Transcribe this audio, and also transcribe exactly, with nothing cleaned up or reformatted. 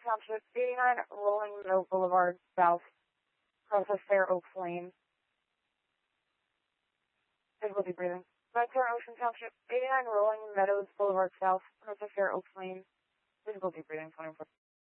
Township, eighty-nine Rolling Meadow Boulevard South, across the Fair Oaks Lane. Difficulty breathing. Ventura Ocean Township, eighty-nine Rolling Meadows Boulevard South, across the Fair Oaks Lane. Difficulty breathing, twenty-four.